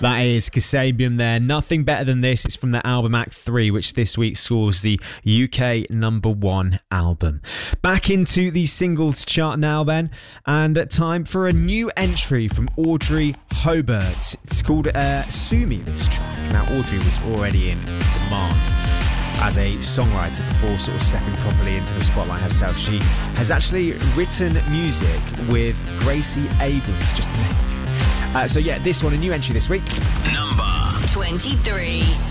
That is Kasabian there. Nothing Better Than This. It's from the album Act 3, which this week scores the UK #1 album. Back into the singles chart now then, and time for a new entry from Audrey Hobart. It's called Sue Me, this track. Now, Audrey was already in demand as a songwriter before sort of stepping properly into the spotlight herself. She has actually written music with Gracie Abrams, just to name a few. So yeah, this one, a new entry this week. Number 23.